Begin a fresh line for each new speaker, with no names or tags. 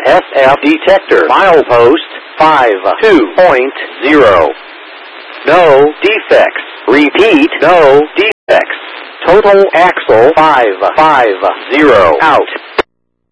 SF detector. Milepost 52.0. No defects. Repeat, no defects. Total axle 550 out.